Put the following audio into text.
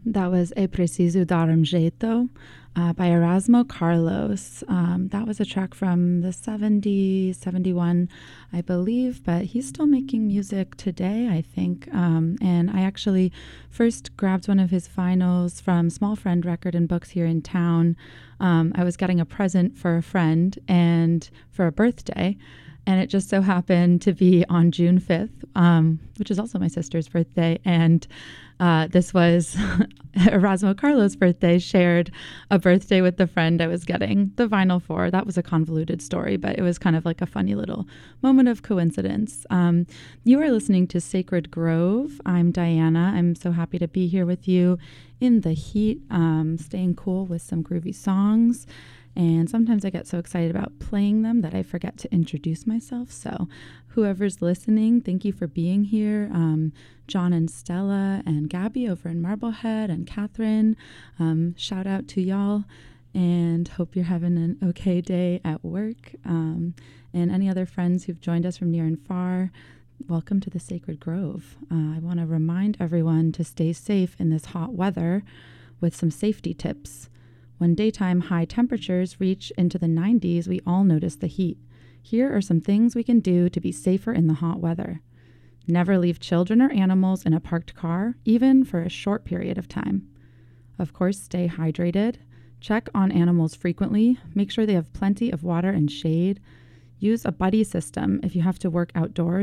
That was E Preciso Dar um Jeito by Erasmo Carlos. That was a track from the 70s, 71, I believe, but he's still making music today, I think. And I actually first grabbed one of his vinyls from Small Friend Record and Books here in town. I was getting a present for a friend and for a birthday. And it just so happened to be on June 5th, which is also my sister's birthday. And this was Erasmo Carlos' birthday, shared a birthday with the friend I was getting the vinyl for. That was a convoluted story, but it was kind of like a funny little moment of coincidence. You are listening to Sacred Grove. I'm Diana. I'm so happy to be here with you in the heat, staying cool with some groovy songs. And sometimes I get so excited about playing them that I forget to introduce myself. So whoever's listening, thank you for being here. John and Stella and Gabby over in Marblehead and Catherine, shout out to y'all and hope you're having an okay day at work. And any other friends who've joined us from near and far, welcome to the Sacred Grove. I want to remind everyone to stay safe in this hot weather with some safety tips. When daytime high temperatures reach into the 90s, we all notice the heat. Here are some things we can do to be safer in the hot weather. Never leave children or animals in a parked car, even for a short period of time. Of course, stay hydrated. Check on animals frequently. Make sure they have plenty of water and shade. Use a buddy system if you have to work outdoors